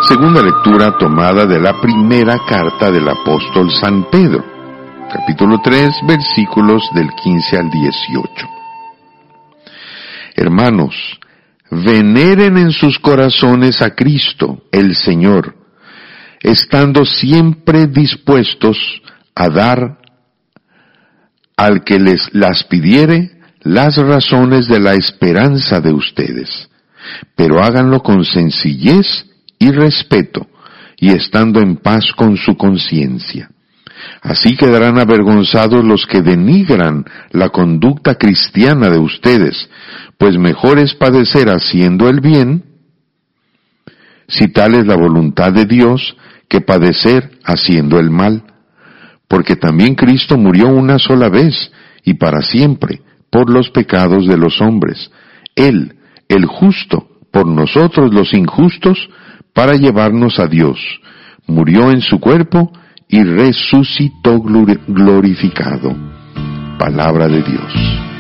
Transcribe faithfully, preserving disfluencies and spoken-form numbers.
Segunda lectura tomada de la primera carta del apóstol San Pedro, capítulo tres, versículos del quince al dieciocho. Hermanos, veneren en sus corazones a Cristo, el Señor, estando siempre dispuestos a dar al que les las pidiere las razones de la esperanza de ustedes, pero háganlo con sencillez y respeto, y estando en paz con su conciencia. Así quedarán avergonzados los que denigran la conducta cristiana de ustedes, pues mejor es padecer haciendo el bien, si tal es la voluntad de Dios, que padecer haciendo el mal. Porque también Cristo murió una sola vez, y para siempre, por los pecados de los hombres. Él, el justo, por nosotros los injustos, para llevarnos a Dios. Murió en su cuerpo y resucitó glorificado. Palabra de Dios.